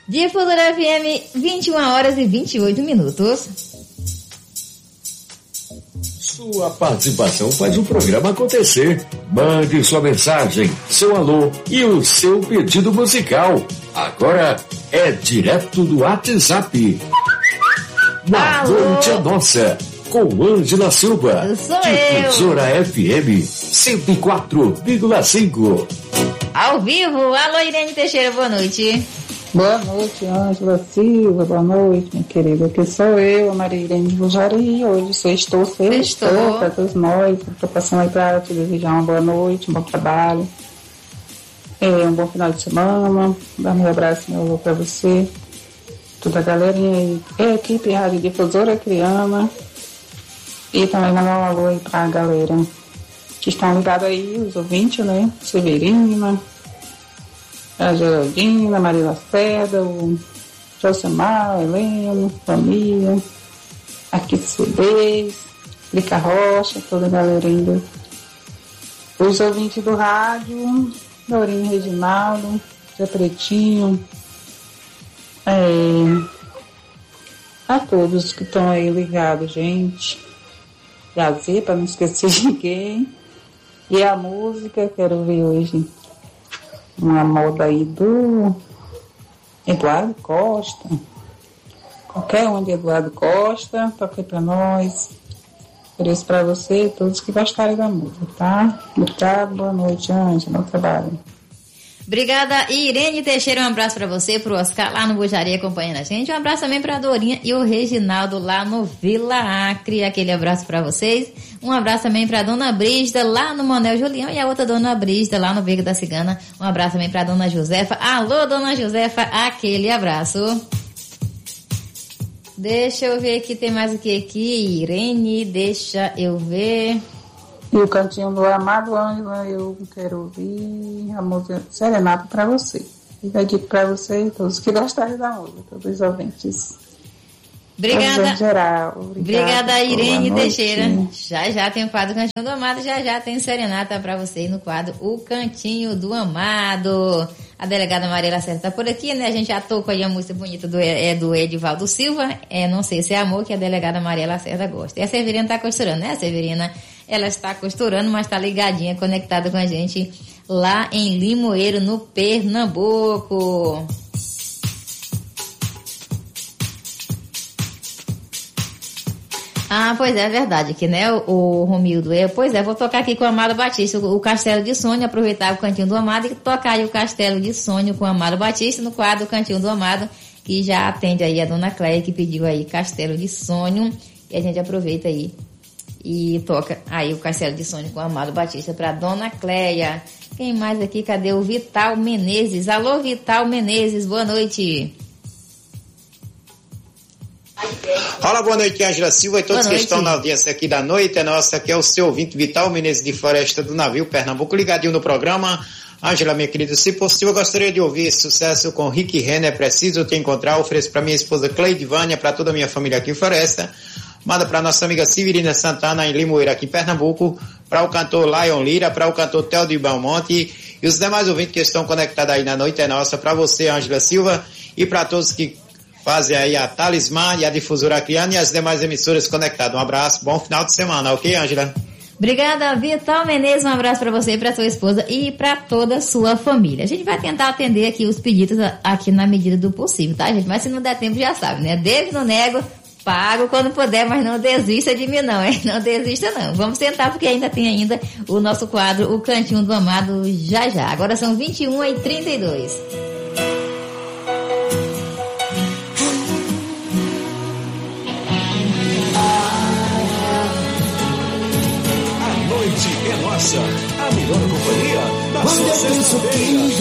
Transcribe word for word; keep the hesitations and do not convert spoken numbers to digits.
Difusora F M, vinte e uma horas e vinte e oito minutos. Sua participação faz o programa acontecer. Mande sua mensagem, seu alô e o seu pedido musical. Agora é direto do WhatsApp. Na noite é nossa, com Ângela Silva. Eu sou Difusora eu. F M cento e quatro vírgula cinco. Ao vivo. Alô, Irene Teixeira, boa noite. Boa noite, Ângela Silva, boa noite, minha querida. Aqui sou eu, a Maria Irene de Bujari. Hoje sextou, sextou para todos nós. Estou passando aí para te desejar uma boa noite, um bom trabalho, é, um bom final de semana. Dar meu abraço, meu alô para você, toda a galerinha aí, é a equipe Rádio Difusora Criana. E também mandar um alô aí para a galera que estão ligados aí, os ouvintes, né? Severina, a Geraldina, a Maria Lacerda, o Josemar, Helena, família, aqui de Cedês, Lica Rocha, toda a galera ainda. Os ouvintes do rádio, Dorinho Reginaldo, Zé Pretinho, é, a todos que estão aí ligados, gente. Prazer, para não esquecer de ninguém. E a música, quero ver hoje uma moda aí do Eduardo Costa. Qualquer um de Eduardo Costa, toque para nós. Por isso para você e todos que gostarem da música, tá? Obrigado, boa noite, Ângela, bom trabalho. Obrigada, Irene Teixeira, um abraço para você, pro Oscar lá no Bujari acompanhando a gente, um abraço também pra Dorinha e o Reginaldo lá no Vila Acre, aquele abraço para vocês, um abraço também pra Dona Brígida lá no Manuel Julião e a outra Dona Brígida lá no Beco da Cigana, um abraço também pra Dona Josefa, alô Dona Josefa, aquele abraço. Deixa eu ver aqui, tem mais o que aqui, Irene, deixa eu ver... E o cantinho do Amado, Ângela, eu quero ouvir a música Serenata para você. E dedico para você e todos que gostarem da música, todos os ouvintes. Obrigada. Geral. Obrigada, Irene Teixeira. Já já tem o quadro Cantinho do Amado, já já tem Serenata para você no quadro O Cantinho do Amado. A delegada Maria Lacerda tá por aqui, né? A gente já tocou aí a música bonita do, é, do Edivaldo Silva. É, não sei se é amor que a delegada Maria Lacerda gosta. E a Severina tá costurando, né, Severina? Ela está costurando, mas está ligadinha, conectada com a gente lá em Limoeiro, no Pernambuco. Ah, pois é, é verdade, que né, o, o Romildo, eu, pois é, vou tocar aqui com o Amado Batista, o, o Castelo de Sonho, aproveitar o Cantinho do Amado e tocar aí o Castelo de Sonho com o Amado Batista no quadro Cantinho do Amado, que já atende aí a Dona Cléia, que pediu aí Castelo de Sonho, e a gente aproveita aí e toca aí o Castelo de Sonho com o Amado Batista para Dona Cléia. Quem mais aqui? Cadê o Vital Menezes? Alô, Vital Menezes, boa noite. Olá, boa noite, Ângela Silva e todos que estão na audiência aqui da noite. É nossa, aqui é o seu ouvinte Vital Menezes de Floresta do Navio, Pernambuco, ligadinho no programa. Ângela, minha querida, se possível, eu gostaria de ouvir esse sucesso com Rick Renner, Preciso Te Encontrar. Ofereço para minha esposa Cleide Vânia, para toda a minha família aqui em Floresta. Manda para nossa amiga Severina Santana, em Limoeiro, aqui em Pernambuco, para o cantor Lion Lira, para o cantor Theo de Belmonte e os demais ouvintes que estão conectados aí na noite é nossa, para você, Ângela Silva, e para todos que fazem aí a Talismã e a Difusora Criana e as demais emissoras conectadas. Um abraço, bom final de semana, ok, Ângela? Obrigada, Vital Menezes, um abraço para você, para sua esposa e para toda a sua família. A gente vai tentar atender aqui os pedidos aqui na medida do possível, tá, gente? Mas se não der tempo, já sabe, né? Devo, não nego, pago quando puder, mas não desista de mim não, hein? Não desista não. Vamos tentar porque ainda tem ainda o nosso quadro, o Cantinho do Amado, já já. Agora são vinte e uma e trinta e dois. A noite é nossa, a melhor companhia da sua sexta-feira.